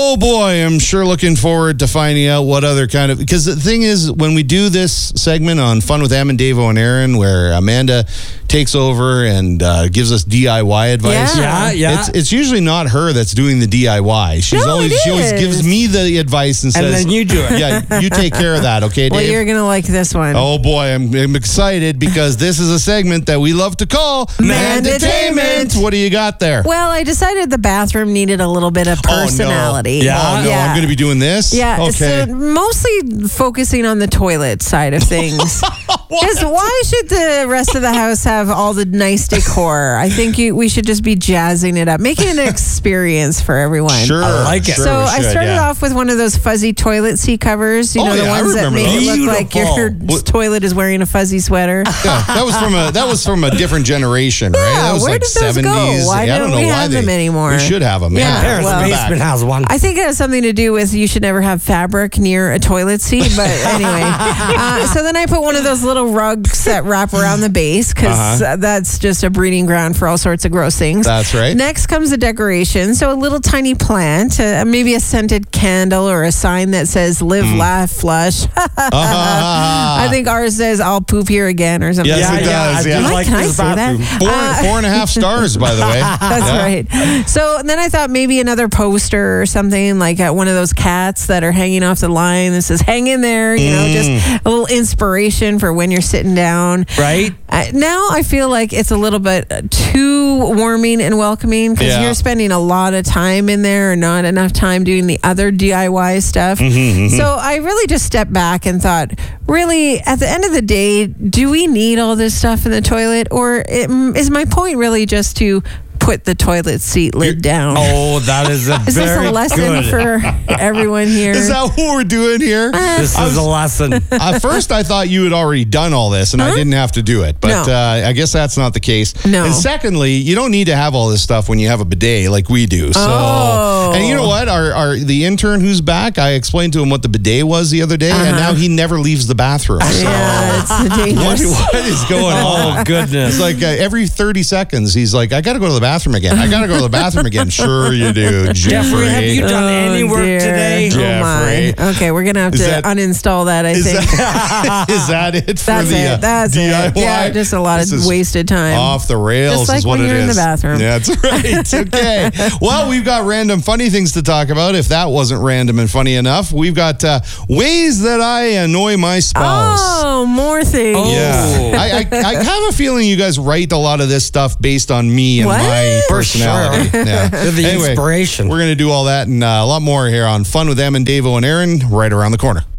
Oh boy, I'm sure looking forward to finding out what other kind of, because the thing is, when we do this segment on Fun with Em and Davo and Aaron, where Amanda takes over and gives us DIY advice. Yeah. It's usually not her that's doing the DIY. She always gives me the advice and says, and then you do it. Yeah, you take care of that, okay, Dave? Well, you're going to like this one. Oh boy, I'm excited because this is a segment that we love to call Mandatainment. What do you got there? Well, I decided the bathroom needed a little bit of personality. Oh no, I'm going to be doing this? Yeah, okay. So mostly focusing on the toilet side of things. Because why should the rest of the house have all the nice decor? I think we should just be jazzing it up, making it an experience for everyone. Sure, I like it. Sure, So I started off with one of those fuzzy toilet seat covers. You know, the ones that make it look like your toilet is wearing a fuzzy sweater. Yeah, that was from a different generation, right? Yeah, That was where like did those 70s. go? Why I don't don't know we why have them anymore? We should have them. Yeah, Parents' well, basement has one. I think it has something to do with you should never have fabric near a toilet seat. But anyway, so then I put one of those little rugs that wrap around the base because that's just a breeding ground for all sorts of gross things. That's right. Next comes the decoration. So a little tiny plant, maybe a scented candle or a sign that says live, laugh, flush. I think ours says I'll poop here again or something. Yes, it does. I do like Can I this say bathroom. that? 4.5 stars, by the way. That's right. So then I thought maybe another poster or something like one of those cats that are hanging off the line that says hang in there, you know, just a little inspiration for when you're sitting down. Right? Now I feel like it's a little bit too warming and welcoming because you're spending a lot of time in there and not enough time doing the other DIY stuff. So I really just stepped back and thought, really, at the end of the day, do we need all this stuff in the toilet? Or is my point really just to put the toilet seat lid down? Oh, that is Is this a lesson for everyone here? Is that what we're doing here? This is a lesson. At first, I thought you had already done all this and I didn't have to do it. But No. I guess that's not the case. No. And secondly, you don't need to have all this stuff when you have a bidet like we do. So, and you know what? The intern who's back, I explained to him what the bidet was the other day, and now he never leaves the bathroom. So Yeah, it's dangerous. what is going on? Oh, goodness. It's like every 30 seconds, he's like, I got to go to the bathroom again. I got to go to the bathroom again. Sure you do, Jeffrey. Have you done any work dear. today? Oh my. Okay, we're gonna have to uninstall that. I think Is that it for that's the it. That's DIY? it. Yeah, just a lot This of is wasted time. Off the rails Just like is what when it you're in is. the bathroom. Yeah, that's right. Okay. Well, we've got random funny things to talk about. If that wasn't random and funny enough, we've got ways that I annoy my spouse. Oh, more things. Oh. Yeah, I have a feeling you guys write a lot of this stuff based on me and What? my For personality. sure. Yeah. They're the Anyway, inspiration. We're going to do all that and a lot more here on Fun with Em and Davo and Aaron right around the corner.